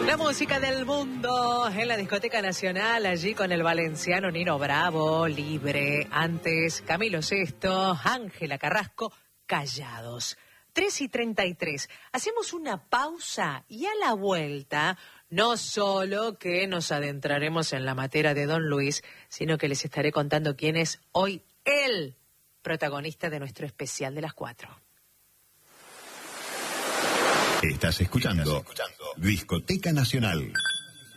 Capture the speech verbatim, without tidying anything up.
La música del mundo en la Discoteca Nacional, allí con el valenciano Nino Bravo, Libre. Antes, Camilo Sesto, Ángela Carrasco, Callados. tres y treinta y tres. Hacemos una pausa y a la vuelta, no solo que nos adentraremos en la materia de Don Luis, sino que les estaré contando quién es hoy el protagonista de nuestro especial de las cuatro. Estás escuchando, Estás escuchando Discoteca Nacional.